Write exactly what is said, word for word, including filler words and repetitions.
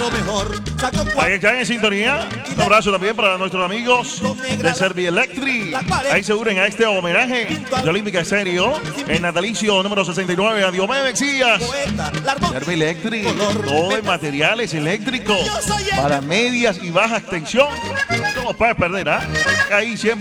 Ahí están en sintonía. Un abrazo también para nuestros amigos de Servielectric. Ahí se unen a este homenaje de Olímpica Estéreo en natalicio número sesenta y nueve a Diomedes Díaz. Servielectric, todo en materiales eléctricos para medias y bajas tensión. No lo puedes perder, ¿ah? ¿eh? Ahí siempre.